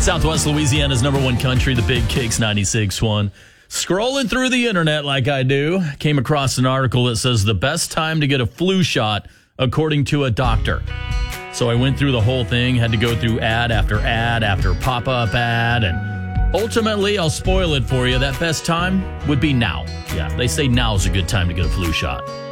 Southwest Louisiana's number one country, the Big Kicks 96.1. Scrolling through the internet like I do, came across an article that says the best time to get a flu shot according to a doctor. So I went through the whole thing, had to go through ad after pop-up ad, and ultimately, I'll spoil it for you, that best time would be now. Yeah, they say now's a good time to get a flu shot.